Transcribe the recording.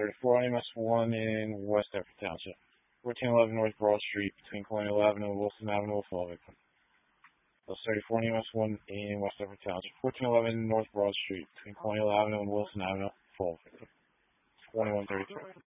34 NMS1 in West Effort Township. 1411 North Broad Street between Colonial Avenue and Wilson Avenue, fall victim. That's 34 NMS1 in West Effort Township. 1411 North Broad Street between Colonial Avenue and Wilson Avenue, fall victim. 2133.